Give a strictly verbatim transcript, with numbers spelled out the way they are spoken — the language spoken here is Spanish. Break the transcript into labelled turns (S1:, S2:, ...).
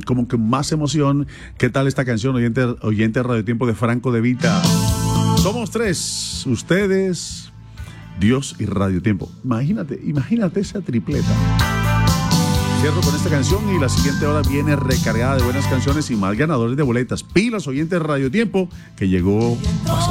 S1: como que más emoción. ¿Qué tal esta canción, oyente, oyente Radio Tiempo de Franco De Vita? Somos tres, ustedes, Dios y Radio Tiempo. Imagínate, imagínate esa tripleta. Cierro con esta canción y la siguiente hora viene recargada de buenas canciones y más ganadores de boletas. Pilas, oyentes de Radio Tiempo, que llegó pasado.